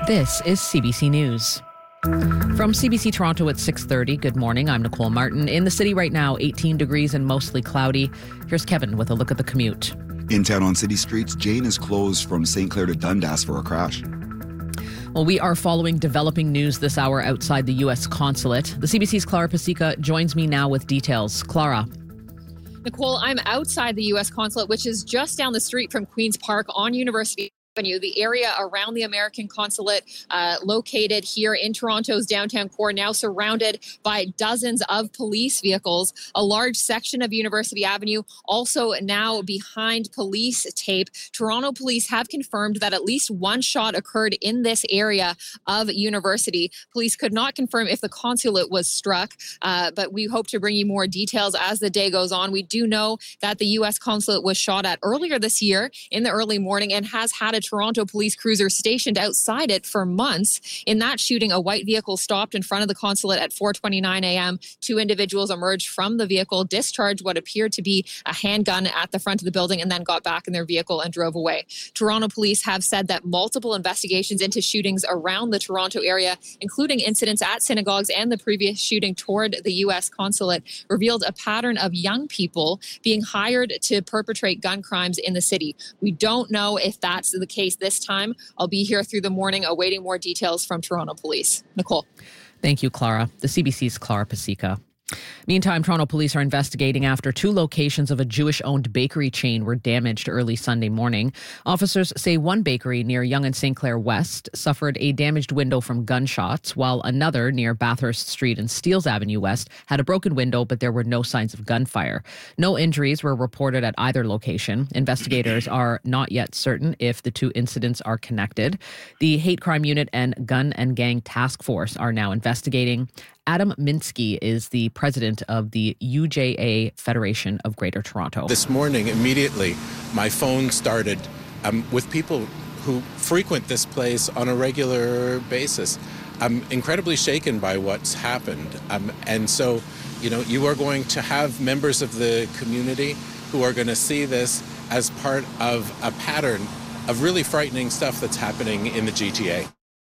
This is CBC News. From CBC Toronto at 6:30, good morning. I'm Nicole Martin. In the city right now, 18 degrees and mostly cloudy. Here's Kevin with a look at the commute. In town on city streets, Jane is closed from St. Clair to Dundas for a crash. Well, we are following developing news this hour outside the U.S. consulate. The CBC's Clara Pasica joins me now with details. Clara. Nicole, I'm outside the U.S. consulate, which is just down the street from Queen's Park on University Avenue, the area around the American consulate, located here in Toronto's downtown core, now surrounded by dozens of police vehicles. A large section of University Avenue also now behind police tape. Toronto police have confirmed that at least one shot occurred in this area of University. Police could not confirm if the consulate was struck, but we hope to bring you more details as the day goes on. We do know that the U.S. consulate was shot at earlier this year in the early morning and has had a Toronto police cruiser stationed outside it for months. In that shooting, a white vehicle stopped in front of the consulate at 4:29 a.m. Two individuals emerged from the vehicle, discharged what appeared to be a handgun at the front of the building, and then got back in their vehicle and drove away. Toronto police have said that multiple investigations into shootings around the Toronto area, including incidents at synagogues and the previous shooting toward the U.S. consulate, revealed a pattern of young people being hired to perpetrate gun crimes in the city. We don't know if that's the case this time. I'll be here through the morning awaiting more details from Toronto police. Nicole. Thank you, Clara. The CBC's Clara Pasica. Meantime, Toronto police are investigating after two locations of a Jewish-owned bakery chain were damaged early Sunday morning. Officers say one bakery near Yonge and St. Clair West suffered a damaged window from gunshots, while another near Bathurst Street and Steeles Avenue West had a broken window, but there were no signs of gunfire. No injuries were reported at either location. Investigators are not yet certain if the two incidents are connected. The Hate Crime Unit and Gun and Gang Task Force are now investigating. Adam Minsky is the president of the UJA Federation of Greater Toronto. This morning, immediately, my phone started with people who frequent this place on a regular basis. I'm incredibly shaken by what's happened. And so, you are going to have members of the community who are going to see this as part of a pattern of really frightening stuff that's happening in the GTA.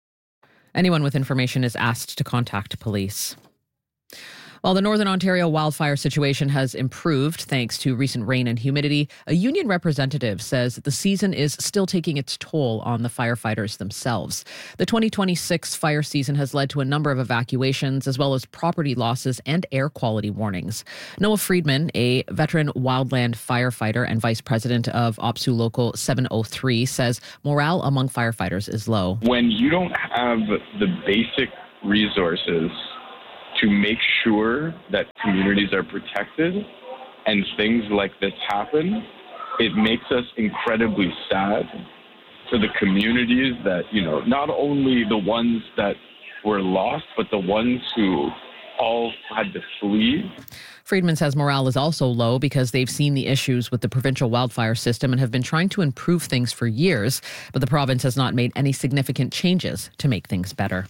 Anyone with information is asked to contact police. While the Northern Ontario wildfire situation has improved thanks to recent rain and humidity, a union representative says the season is still taking its toll on the firefighters themselves. The 2026 fire season has led to a number of evacuations, as well as property losses and air quality warnings. Noah Friedman, a veteran wildland firefighter and vice president of OPSU Local 703, says morale among firefighters is low. When you don't have the basic resources to make sure that communities are protected and things like this happen, it makes us incredibly sad for the communities that, not only the ones that were lost, but the ones who all had to flee. Friedman says morale is also low because they've seen the issues with the provincial wildfire system and have been trying to improve things for years, but the province has not made any significant changes to make things better.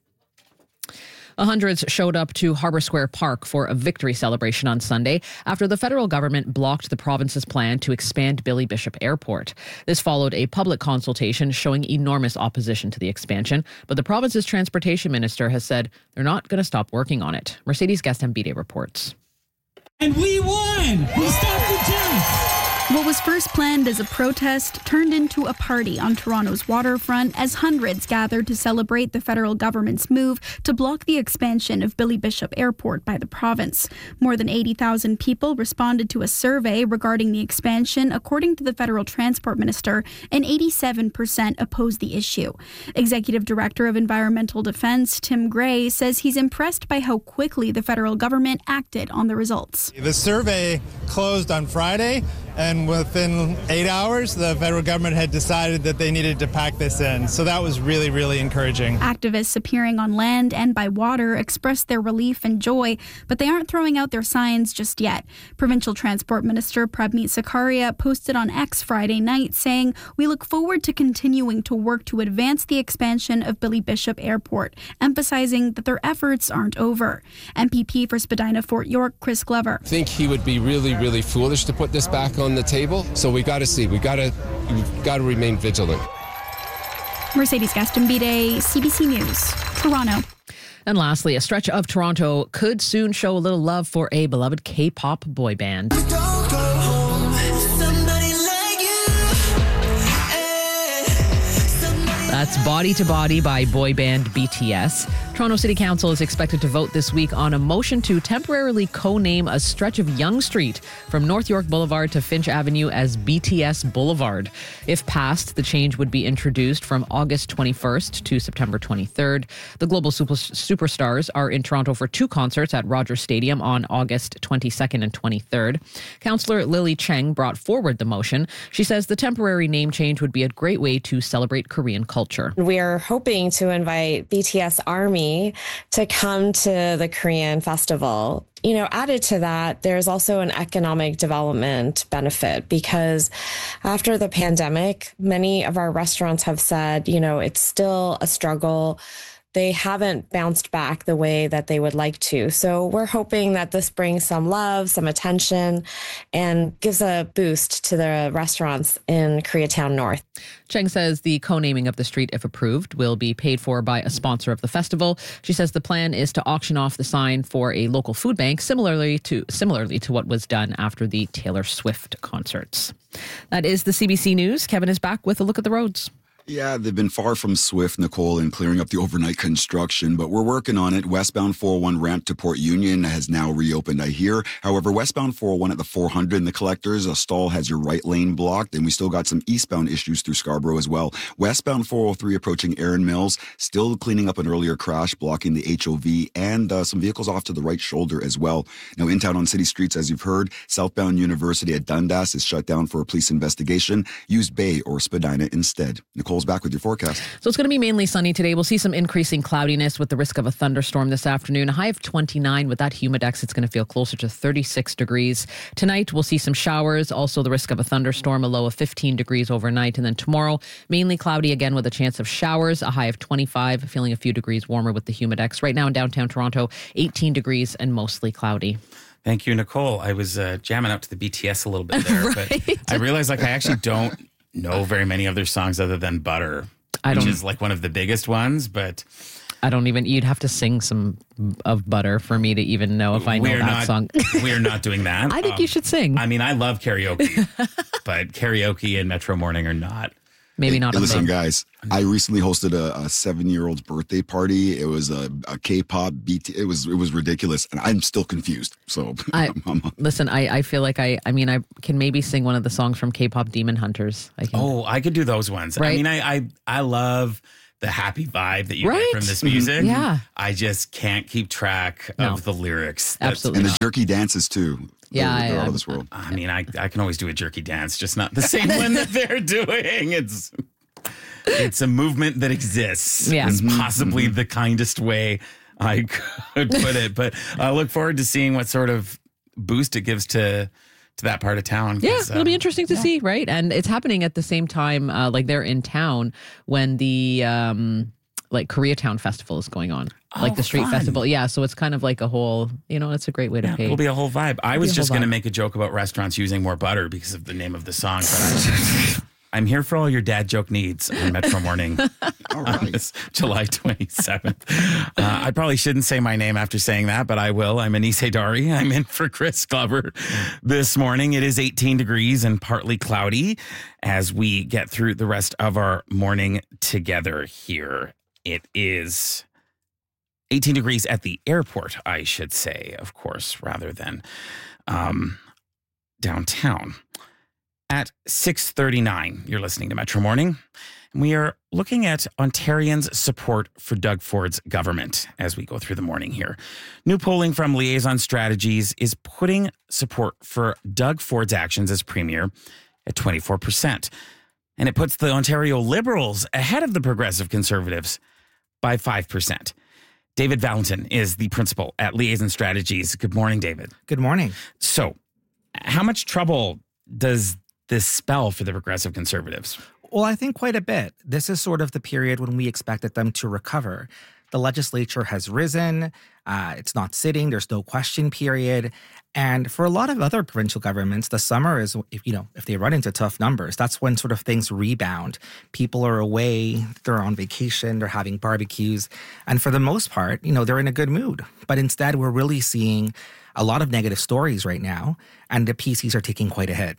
Hundreds showed up to Harbour Square Park for a victory celebration on Sunday after the federal government blocked the province's plan to expand Billy Bishop Airport. This followed a public consultation showing enormous opposition to the expansion, but the province's transportation minister has said they're not going to stop working on it. Mercedes Gastambide reports. And we won! We stopped the jump! What was first planned as a protest turned into a party on Toronto's waterfront as hundreds gathered to celebrate the federal government's move to block the expansion of Billy Bishop Airport by the province. More than 80,000 people responded to a survey regarding the expansion, according to the federal transport minister, and 87% opposed the issue. Executive Director of Environmental Defence, Tim Gray, says he's impressed by how quickly the federal government acted on the results. The survey closed on Friday, and within 8 hours, the federal government had decided that they needed to pack this in. So that was really, really encouraging. Activists appearing on land and by water expressed their relief and joy, but they aren't throwing out their signs just yet. Provincial Transport Minister Prabmeet Sarkaria posted on X Friday night saying, "We look forward to continuing to work to advance the expansion of Billy Bishop Airport," emphasizing that their efforts aren't over. MPP for Spadina Fort York, Chris Glover. I think he would be really, really foolish to put this back on the table. So we got to see. We got to remain vigilant. Mercedes Gaston-Bide, CBC News, Toronto. And lastly, a stretch of Toronto could soon show a little love for a beloved K-pop boy band. That's Body to Body by boy band BTS. Toronto City Council is expected to vote this week on a motion to temporarily co-name a stretch of Yonge Street from North York Boulevard to Finch Avenue as BTS Boulevard. If passed, the change would be introduced from August 21st to September 23rd. The global superstars are in Toronto for 2 concerts at Rogers Stadium on August 22nd and 23rd. Councillor Lily Cheng brought forward the motion. She says the temporary name change would be a great way to celebrate Korean culture. We are hoping to invite BTS Army to come to the Korean festival. You know, added to that, there's also an economic development benefit because after the pandemic, many of our restaurants have said, you know, it's still a struggle. They haven't bounced back the way that they would like to. So we're hoping that this brings some love, some attention, and gives a boost to the restaurants in Koreatown North. Cheng says the co-naming of the street, if approved, will be paid for by a sponsor of the festival. She says the plan is to auction off the sign for a local food bank, similarly to what was done after the Taylor Swift concerts. That is the CBC News. Kevin is back with a look at the roads. Yeah, they've been far from swift, Nicole, in clearing up the overnight construction, but we're working on it. Westbound 401 ramp to Port Union has now reopened, I hear. However, westbound 401 at the 400 in the collectors, a stall has your right lane blocked, and we still got some eastbound issues through Scarborough as well. Westbound 403 approaching Erin Mills, still cleaning up an earlier crash, blocking the HOV, and some vehicles off to the right shoulder as well. Now, in town on city streets, as you've heard, southbound University at Dundas is shut down for a police investigation. Use Bay or Spadina instead. Nicole, back with your forecast. So it's going to be mainly sunny today. We'll see some increasing cloudiness with the risk of a thunderstorm this afternoon. A high of 29. With that humidex, it's going to feel closer to 36 degrees. Tonight, we'll see some showers. Also, the risk of a thunderstorm, a low of 15 degrees overnight. And then tomorrow, mainly cloudy again with a chance of showers. A high of 25, feeling a few degrees warmer with the humidex. Right now in downtown Toronto, 18 degrees and mostly cloudy. Thank you, Nicole. I was jamming out to the BTS a little bit there, right? But I realized I actually don't know very many of their songs other than Butter, which is like one of the biggest ones, but I don't even, you'd have to sing some of Butter for me to even know if I know that song. We're not doing that. I think you should sing. I mean, I love karaoke, but karaoke and Metro Morning are not. Maybe not. Listen, guys, I recently hosted a 7-year-old's birthday party. It was a K-pop BT. It was ridiculous, and I'm still confused. So, listen, I feel like I can maybe sing one of the songs from K-pop Demon Hunters. I could do those ones. Right? I mean, I love the happy vibe that you get from this music. Yeah. I just can't keep track of the lyrics. Absolutely. And the jerky dances too. Yeah, they're out of this world. I mean, I can always do a jerky dance, just not the same one that they're doing. It's a movement that exists. Yeah. It's possibly the kindest way I could put it. But I look forward to seeing what sort of boost it gives to that part of town. Yeah, it'll be interesting to see, right? And it's happening at the same time, like they're in town when the Koreatown Festival is going on. Like the street festival. Yeah, so it's kind of like a whole, it's a great way to pay. It'll be a whole vibe. I was just going to make a joke about restaurants using more butter because of the name of the song. But I'm here for all your dad joke needs on Metro Morning on this July 27th. I probably shouldn't say my name after saying that, but I will. I'm Anise Dari. I'm in for Chris Glover this morning. It is 18 degrees and partly cloudy as we get through the rest of our morning together here. It is 18 degrees at the airport, I should say, of course, rather than downtown. At 6:39, you're listening to Metro Morning. And we are looking at Ontarians' support for Doug Ford's government as we go through the morning here. New polling from Liaison Strategies is putting support for Doug Ford's actions as premier at 24%. And it puts the Ontario Liberals ahead of the Progressive Conservatives by 5%. David Valentin is the principal at Liaison Strategies. Good morning, David. Good morning. So, how much trouble does this spell for the Progressive Conservatives? Well, I think quite a bit. This is sort of the period when we expected them to recover. The legislature has risen. It's not sitting. There's no question period. And for a lot of other provincial governments, the summer is, if they run into tough numbers, that's when sort of things rebound. People are away, they're on vacation, they're having barbecues. And for the most part, they're in a good mood. But instead, we're really seeing a lot of negative stories right now, and the PCs are taking quite a hit.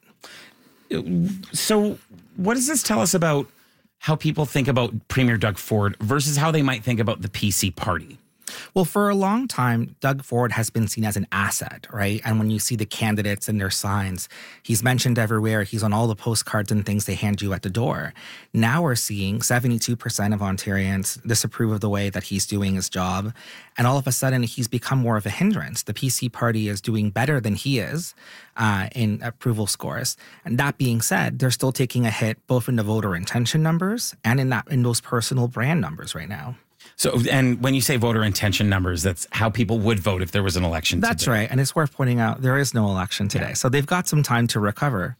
So what does this tell us about how people think about Premier Doug Ford versus how they might think about the PC party? Well, for a long time, Doug Ford has been seen as an asset, right? And when you see the candidates and their signs, he's mentioned everywhere. He's on all the postcards and things they hand you at the door. Now we're seeing 72% of Ontarians disapprove of the way that he's doing his job. And all of a sudden, he's become more of a hindrance. The PC party is doing better than he is in approval scores. And that being said, they're still taking a hit both in the voter intention numbers and in those personal brand numbers right now. So, and when you say voter intention numbers, that's how people would vote if there was an election today. That's right. And it's worth pointing out there is no election today. Yeah. So they've got some time to recover.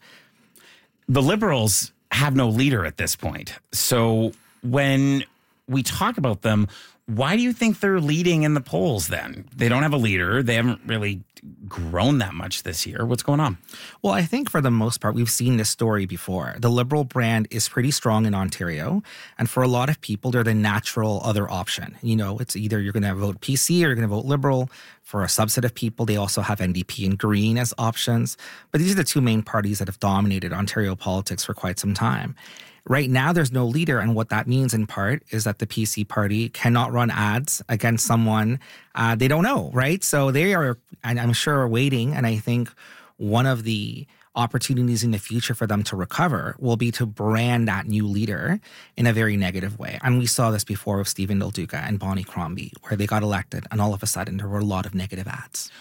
The Liberals have no leader at this point. So when we talk about them, why do you think they're leading in the polls then? They don't have a leader. They haven't really grown that much this year. What's going on? Well, I think for the most part, we've seen this story before. The Liberal brand is pretty strong in Ontario. And for a lot of people, they're the natural other option. It's either you're going to vote PC or you're going to vote Liberal. For a subset of people, they also have NDP and Green as options. But these are the two main parties that have dominated Ontario politics for quite some time. Right now, there's no leader, and what that means in part is that the PC party cannot run ads against someone they don't know, right? So they are, and I'm sure, waiting, and I think one of the opportunities in the future for them to recover will be to brand that new leader in a very negative way. And we saw this before with Stephen Del Duca and Bonnie Crombie, where they got elected, and all of a sudden there were a lot of negative ads.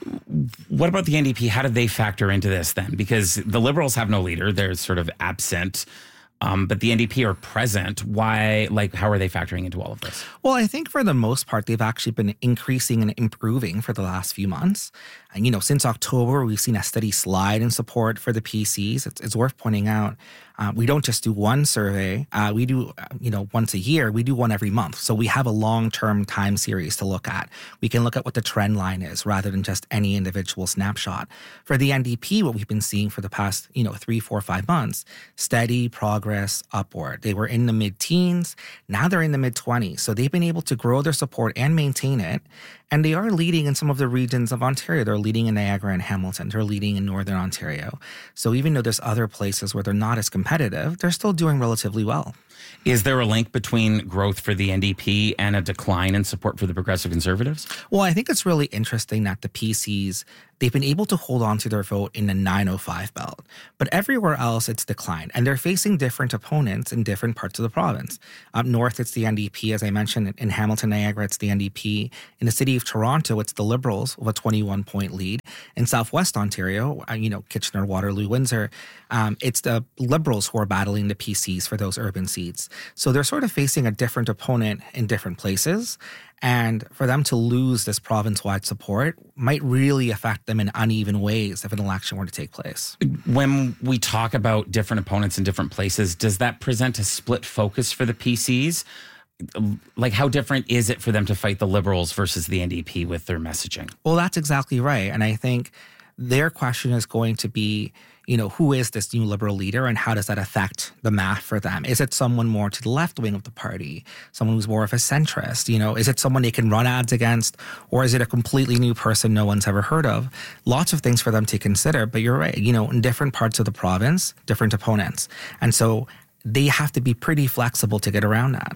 What about the NDP? How did they factor into this then? Because the Liberals have no leader. They're sort of absent. But the NDP are present. Why, how are they factoring into all of this? Well, I think for the most part, they've actually been increasing and improving for the last few months. And, since October, we've seen a steady slide in support for the PCs. It's worth pointing out, we don't just do one survey. We do, once a year. We do one every month. So we have a long-term time series to look at. We can look at what the trend line is rather than just any individual snapshot. For the NDP, what we've been seeing for the past, 3, 4, 5 months, steady progress upward. They were in the mid-teens. Now they're in the mid-20s. So they've been able to grow their support and maintain it. And they are leading in some of the regions of Ontario. They're leading in Niagara and Hamilton. They're leading in Northern Ontario. So even though there's other places where they're not as competitive, they're still doing relatively well. Is there a link between growth for the NDP and a decline in support for the Progressive Conservatives? Well, I think it's really interesting that the PCs, they've been able to hold on to their vote in the 905 belt. But everywhere else, it's declined. And they're facing different opponents in different parts of the province. Up north, it's the NDP. As I mentioned, in Hamilton, Niagara, it's the NDP. In the city of Toronto, it's the Liberals with a 21-point lead. In Southwest Ontario, Kitchener, Waterloo, Windsor, it's the Liberals who are battling the PCs for those urban seats. So they're sort of facing a different opponent in different places. And for them to lose this province-wide support might really affect them in uneven ways if an election were to take place. When we talk about different opponents in different places, does that present a split focus for the PCs? How different is it for them to fight the Liberals versus the NDP with their messaging? Well, that's exactly right. And I think their question is going to be, who is this new Liberal leader and how does that affect the math for them? Is it someone more to the left wing of the party? Someone who's more of a centrist? Is it someone they can run ads against? Or is it a completely new person no one's ever heard of? Lots of things for them to consider. But you're right, in different parts of the province, different opponents. And so they have to be pretty flexible to get around that.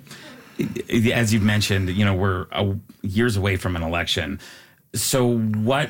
As you've mentioned, we're years away from an election. So what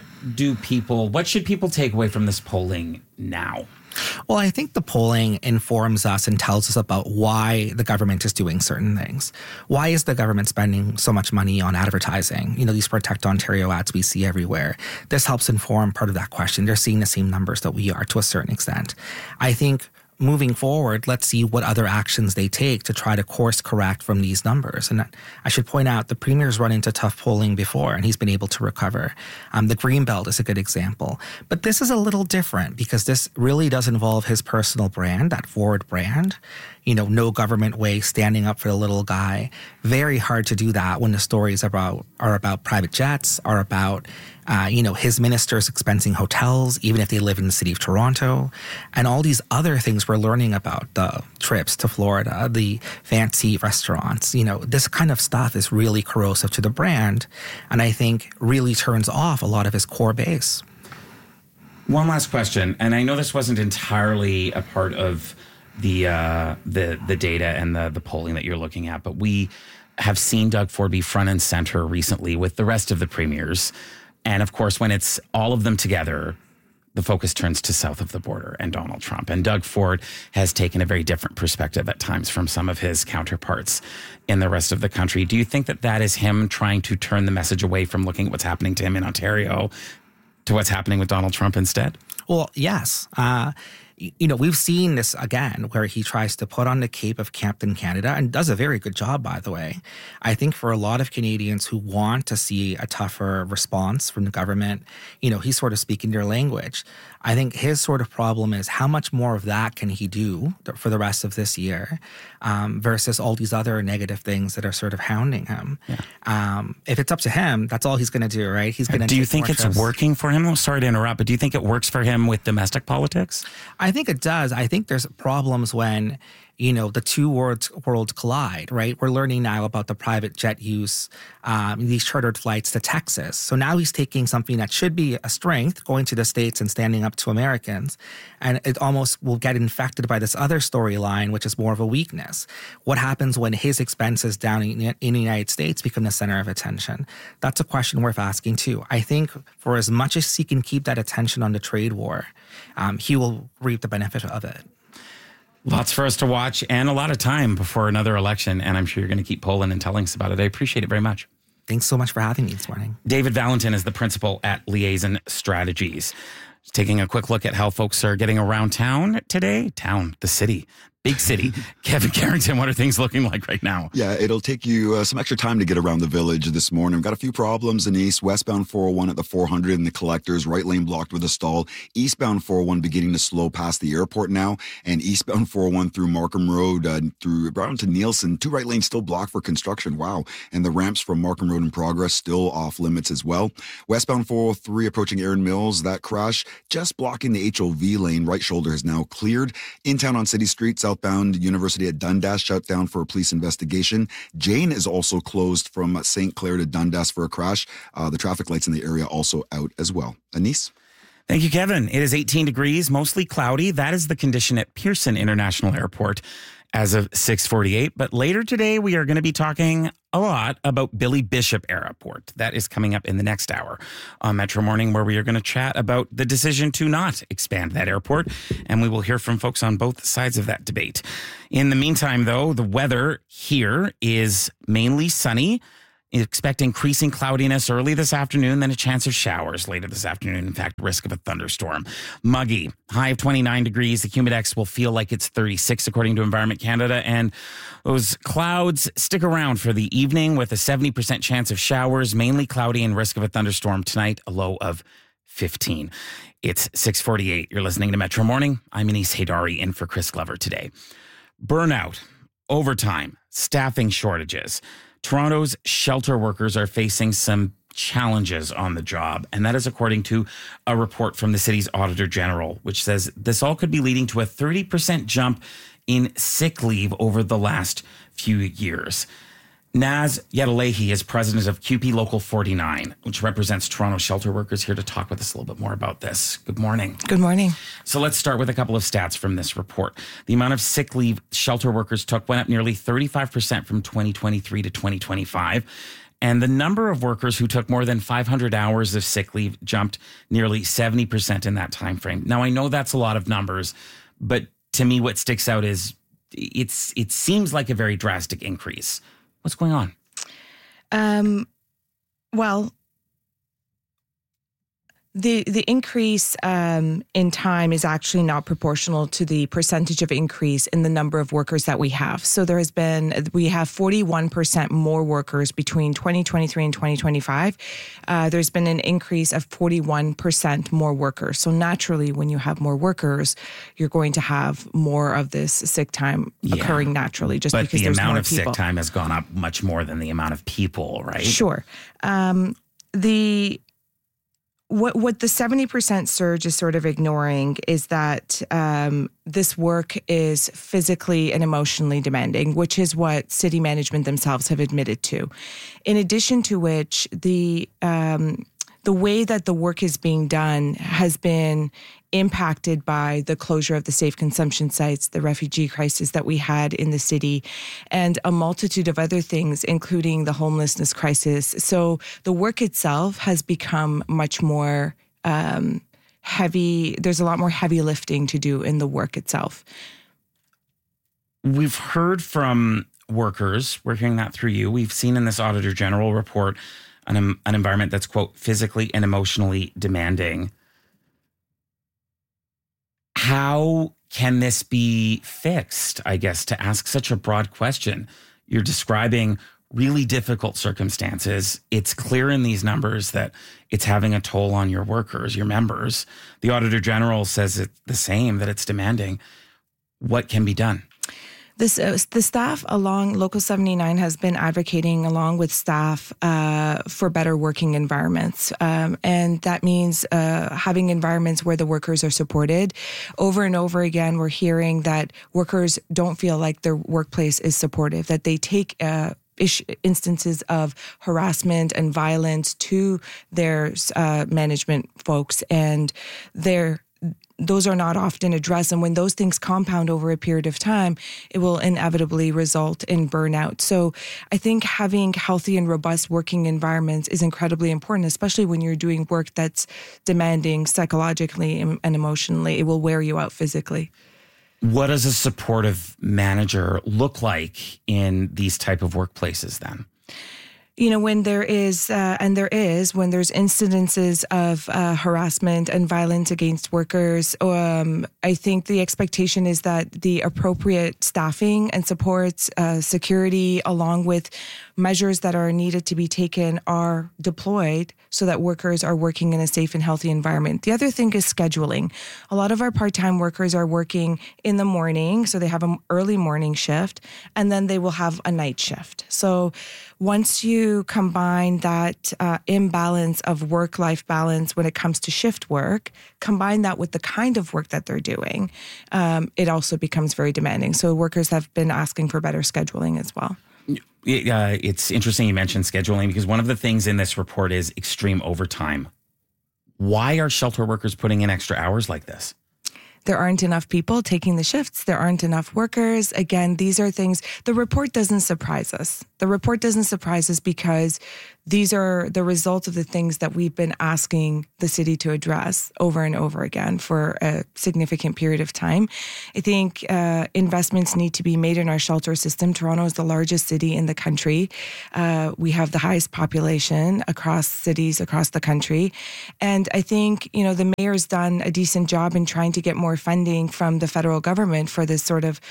should people take away from this polling now? Well, I think the polling informs us and tells us about why the government is doing certain things. Why is the government spending so much money on advertising? These Protect Ontario ads we see everywhere. This helps inform part of that question. They're seeing the same numbers that we are to a certain extent. I think moving forward, let's see what other actions they take to try to course correct from these numbers. And I should point out the Premier's run into tough polling before, and he's been able to recover. The Greenbelt is a good example. But this is a little different because this really does involve his personal brand, that Ford brand. no government way, standing up for the little guy. Very hard to do that when the stories are about private jets, are about his ministers expensing hotels, even if they live in the city of Toronto, and all these other things we're learning about, the trips to Florida, the fancy restaurants. This kind of stuff is really corrosive to the brand, and I think really turns off a lot of his core base. One last question, and I know this wasn't entirely a part of the data and the polling that you're looking at, but we have seen Doug Ford be front and center recently with the rest of the premiers. And of course, when it's all of them together, the focus turns to south of the border and Donald Trump. And Doug Ford has taken a very different perspective at times from some of his counterparts in the rest of the country. Do you think that is him trying to turn the message away from looking at what's happening to him in Ontario to what's happening with Donald Trump instead? Well, yes. We've seen this again where he tries to put on the cape of Captain Canada and does a very good job, by the way. I think for a lot of Canadians who want to see a tougher response from the government, he's sort of speaking their language. I think his sort of problem is how much more of that can he do for the rest of this year versus all these other negative things that are sort of hounding him. Yeah. If it's up to him, that's all he's going to do, right? He's going to. Do you think it's working for him? I'm sorry to interrupt, but do you think it works for him with domestic politics? I think it does. I think there's problems when, the two worlds collide, right? We're learning now about the private jet use, these chartered flights to Texas. So now he's taking something that should be a strength, going to the States and standing up to Americans, and it almost will get infected by this other storyline, which is more of a weakness. What happens when his expenses down in the United States become the center of attention? That's a question worth asking too. I think for as much as he can keep that attention on the trade war, he will reap the benefit of it. Lots for us to watch and a lot of time before another election. And I'm sure you're going to keep polling and telling us about it. I appreciate it very much. Thanks so much for having me this morning. David Valentin is the principal at Liaison Strategies. Just taking a quick look at how folks are getting around town today. The city. Big city. Kevin Carrington, what are things looking like right now? Yeah, it'll take you some extra time to get around the village this morning. We've got a few problems in east. Westbound 401 at the 400 in the collectors. Right lane blocked with a stall. Eastbound 401 beginning to slow past the airport now. And eastbound 401 through Markham Road through around to Nielsen. 2 right lanes still blocked for construction. Wow. And the ramps from Markham Road in progress still off limits as well. Westbound 403 approaching Erin Mills. That crash just blocking the HOV lane. Right shoulder is now cleared. In town on City Street, southbound University at Dundas shut down for a police investigation. Jane is also closed from St. Clair to Dundas for a crash. The traffic lights in the area also out as well. Anise? Thank you, Kevin. It is 18 degrees, mostly cloudy. That is the condition at Pearson International Airport as of 6:48. But later today, we are going to be talking a lot about Billy Bishop Airport. That is coming up in the next hour on Metro Morning, where we are going to chat about the decision to not expand that airport. And we will hear from folks on both sides of that debate. In the meantime, though, the weather here is mainly sunny. Expect increasing cloudiness early this afternoon, then a chance of showers later this afternoon. In fact, risk of a thunderstorm. Muggy, high of 29 degrees. The humidex will feel like it's 36, according to Environment Canada. And those clouds stick around for the evening with a 70% chance of showers, mainly cloudy and risk of a thunderstorm tonight, a low of 15. It's 6:48. You're listening to Metro Morning. I'm Anise Haydari in for Chris Glover today. Burnout, overtime, staffing shortages. Toronto's shelter workers are facing some challenges on the job, and that is according to a report from the city's Auditor General, which says this all could be leading to a 30% jump in sick leave over the last few years. Naz Yadalehi is president of CUPE Local 49, which represents Toronto shelter workers, here to talk with us a little bit more about this. Good morning. Good morning. So let's start with a couple of stats from this report. The amount of sick leave shelter workers took went up nearly 35% from 2023 to 2025. And the number of workers who took more than 500 hours of sick leave jumped nearly 70% in that time frame. Now, I know that's a lot of numbers, but to me, what sticks out is it seems like a very drastic increase. What's going on? Well, The increase in time is actually not proportional to the percentage of increase in the number of workers that we have. So we have 41% more workers between 2023 and 2025. There's been an increase of 41% more workers. So naturally, when you have more workers, you're going to have more of this sick time occurring naturally, just because there's more people. But the amount of sick time has gone up much more than the amount of people, right? Sure. What the 70% surge is sort of ignoring is that this work is physically and emotionally demanding, which is what city management themselves have admitted to. In addition to which, the way that the work is being done has been impacted by the closure of the safe consumption sites, the refugee crisis that we had in the city, and a multitude of other things, including the homelessness crisis. So the work itself has become much more heavy. There's a lot more heavy lifting to do in the work itself. We've heard from workers. We're hearing that through you. We've seen in this Auditor General report an environment that's, quote, physically and emotionally demanding. How can this be fixed, I guess, to ask such a broad question? You're describing really difficult circumstances. It's clear in these numbers that it's having a toll on your workers, your members. The Auditor General says it the same, that it's demanding. What can be done? The staff along Local 79 has been advocating along with staff for better working environments. And that means having environments where the workers are supported. Over and over again, we're hearing that workers don't feel like their workplace is supportive, that they take instances of harassment and violence to their management folks, and those are not often addressed. And when those things compound over a period of time, it will inevitably result in burnout. So I think having healthy and robust working environments is incredibly important, especially when you're doing work that's demanding psychologically and emotionally. It will wear you out physically. What does a supportive manager look like in these type of workplaces then? You know, when there is, when there's incidences of harassment and violence against workers, I think the expectation is that the appropriate staffing and supports, security, along with measures that are needed to be taken are deployed so that workers are working in a safe and healthy environment. The other thing is scheduling. A lot of our part-time workers are working in the morning, so they have an early morning shift, and then they will have a night shift. So once you combine that imbalance of work-life balance when it comes to shift work, combine that with the kind of work that they're doing, it also becomes very demanding. So workers have been asking for better scheduling as well. It's interesting you mentioned scheduling, because one of the things in this report is extreme overtime. Why are shelter workers putting in extra hours like this? There aren't enough people taking the shifts. There aren't enough workers. Again, these are things, the report doesn't surprise us. The report doesn't surprise us because these are the results of the things that we've been asking the city to address over and over again for a significant period of time. I think investments need to be made in our shelter system. Toronto is the largest city in the country. We have the highest population across cities across the country. And I think, you know, the mayor's done a decent job in trying to get more funding from the federal government for this sort of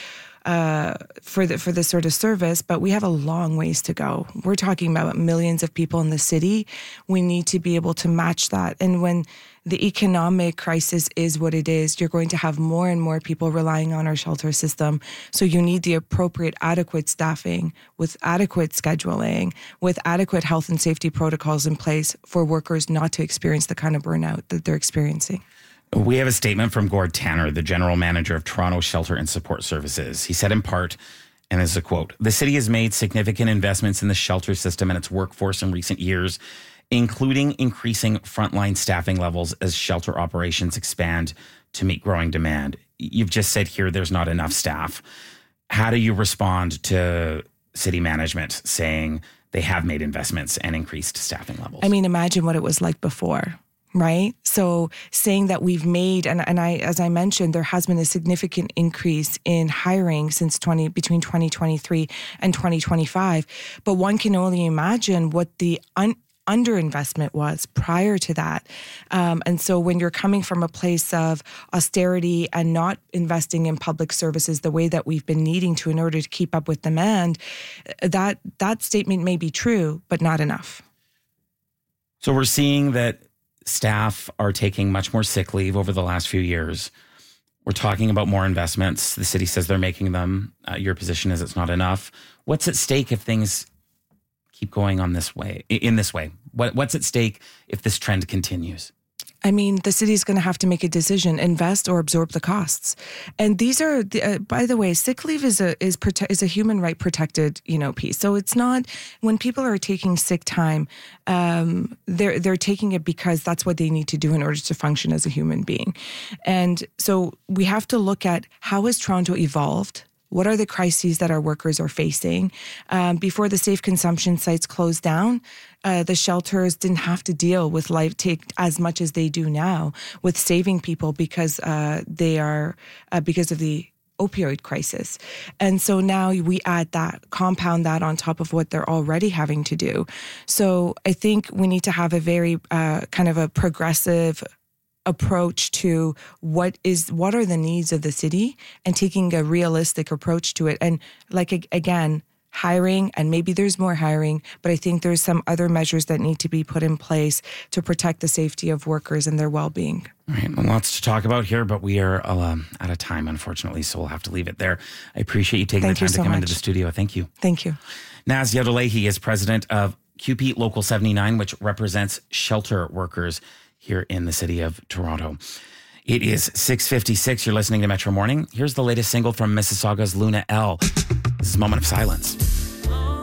for this sort of service, but we have a long ways to go. We're talking about millions of people in the city. We need to be able to match that. And when the economic crisis is what it is, you're going to have more and more people relying on our shelter system. So you need the appropriate, adequate staffing with adequate scheduling, with adequate health and safety protocols in place for workers not to experience the kind of burnout that they're experiencing. We have a statement from Gord Tanner, the general manager of Toronto Shelter and Support Services. He said in part, and this is a quote, "The city has made significant investments in the shelter system and its workforce in recent years, including increasing frontline staffing levels as shelter operations expand to meet growing demand." You've just said here there's not enough staff. How do you respond to city management saying they have made investments and increased staffing levels? I mean, imagine what it was like before. Right? So saying that we've made, and I, as I mentioned, there has been a significant increase in hiring since between 2023 and 2025. But one can only imagine what the underinvestment was prior to that. And so when you're coming from a place of austerity and not investing in public services the way that we've been needing to in order to keep up with demand, that statement may be true, but not enough. So we're seeing that staff are taking much more sick leave over the last few years. We're talking about more investments. The city says they're making them. Your position is it's not enough. What's at stake if things keep going on this way? What's at stake if this trend continues? I mean, the city is going to have to make a decision: invest or absorb the costs. And these are, by the way, sick leave is a human right protected, piece. So it's not, when people are taking sick time, they're taking it because that's what they need to do in order to function as a human being. And so we have to look at how has Toronto evolved. What are the crises that our workers are facing? Before the safe consumption sites closed down, the shelters didn't have to deal with take as much as they do now with saving people because of the opioid crisis. And so now we compound that on top of what they're already having to do. So I think we need to have a very kind of a progressive approach to what are the needs of the city and taking a realistic approach to it. And again, hiring, and maybe there's more hiring, but I think there's some other measures that need to be put in place to protect the safety of workers and their well-being. All right, well, lots to talk about here, but we are out of time, unfortunately, so we'll have to leave it there. I appreciate you taking the time to come into the studio. Thank you. Thank you. Naz Yadolahi is president of CUPE Local 79, which represents shelter workers here in the city of Toronto. It is 6:56. You're listening to Metro Morning. Here's the latest single from Mississauga's Luna L. This is a moment of silence.